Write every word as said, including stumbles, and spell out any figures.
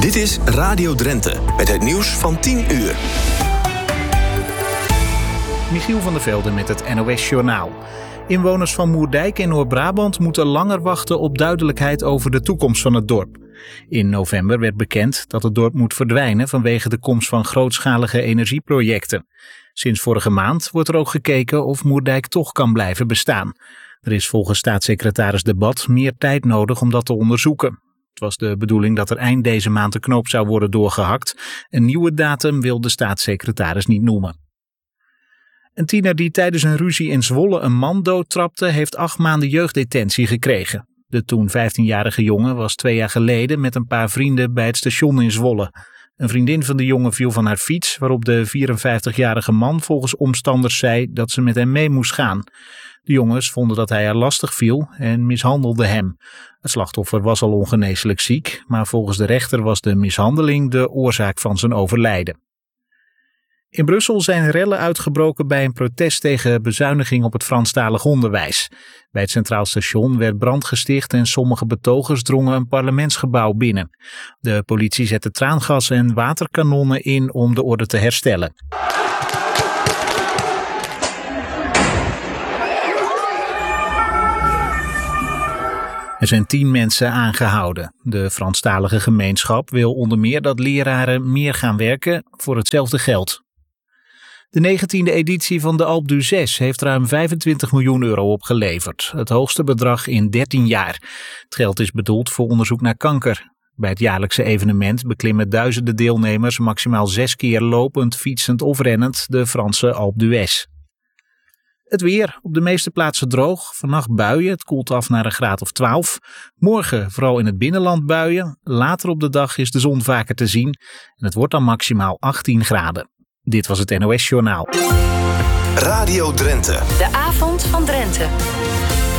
Dit is Radio Drenthe met het nieuws van tien uur. Michiel van der Velde met het N O S-journaal. Inwoners van Moerdijk in Noord-Brabant moeten langer wachten op duidelijkheid over de toekomst van het dorp. In november werd bekend dat het dorp moet verdwijnen vanwege de komst van grootschalige energieprojecten. Sinds vorige maand wordt er ook gekeken of Moerdijk toch kan blijven bestaan. Er is volgens staatssecretaris De Bad meer tijd nodig om dat te onderzoeken. Het was de bedoeling dat er eind deze maand de knoop zou worden doorgehakt. Een nieuwe datum wil de staatssecretaris niet noemen. Een tiener die tijdens een ruzie in Zwolle een man doodtrapte, heeft acht maanden jeugddetentie gekregen. De toen vijftienjarige jongen was twee jaar geleden met een paar vrienden bij het station in Zwolle. Een vriendin van de jongen viel van haar fiets, waarop de vierenvijftigjarige man volgens omstanders zei dat ze met hem mee moest gaan. De jongens vonden dat hij haar lastig viel en mishandelden hem. Het slachtoffer was al ongeneeslijk ziek, maar volgens de rechter was de mishandeling de oorzaak van zijn overlijden. In Brussel zijn rellen uitgebroken bij een protest tegen bezuiniging op het Franstalig onderwijs. Bij het Centraal Station werd brand gesticht en sommige betogers drongen een parlementsgebouw binnen. De politie zette traangas en waterkanonnen in om de orde te herstellen. Er zijn tien mensen aangehouden. De Franstalige gemeenschap wil onder meer dat leraren meer gaan werken voor hetzelfde geld. De negentiende editie van de Alpe d'Huez heeft ruim vijfentwintig miljoen euro opgeleverd. Het hoogste bedrag in dertien jaar. Het geld is bedoeld voor onderzoek naar kanker. Bij het jaarlijkse evenement beklimmen duizenden deelnemers maximaal zes keer lopend, fietsend of rennend de Franse Alpe d'Huez. Het weer, op de meeste plaatsen droog. Vannacht buien, het koelt af naar een graad of twaalf. Morgen vooral in het binnenland buien. Later op de dag is de zon vaker te zien. En het wordt dan maximaal achttien graden. Dit was het N O S-journaal. Radio Drenthe. De avond van Drenthe.